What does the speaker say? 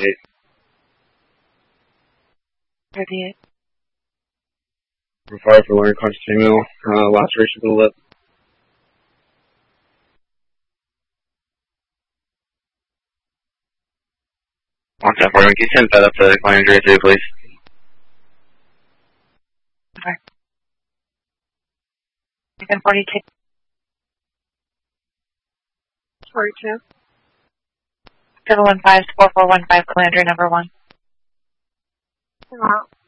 38. 38. Fire for Lauren conscious female, laceration to the lip. On 10-41, can you send that up to Client Andrea 2, please? Okay. Second 42. 42. 715-4415, Calandria number 1. Wow.